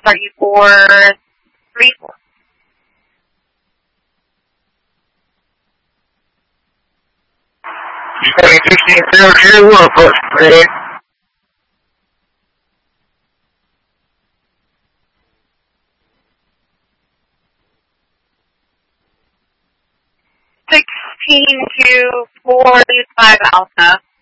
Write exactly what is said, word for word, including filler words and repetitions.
start you for three four. sixteen zero two, we'll push three. Sixteen two four five Alpha.